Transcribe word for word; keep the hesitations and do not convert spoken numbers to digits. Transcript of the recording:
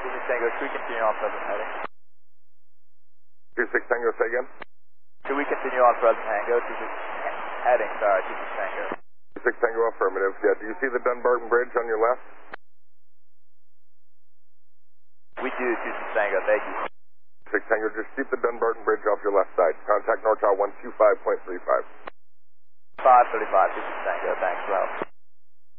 two six Tango, should we continue on present heading? two six Tango, say again? Should we continue on present Tango? two six heading, sorry, two six Tango. two six Tango, affirmative. Yeah, do you see the Dunbarton Bridge on your left? We do, two six Tango, thank you. six Tango, just keep the Dunbarton Bridge off your left side. Contact North Tower one two five point three five. five thirty-five, two six Tango, thanks for help.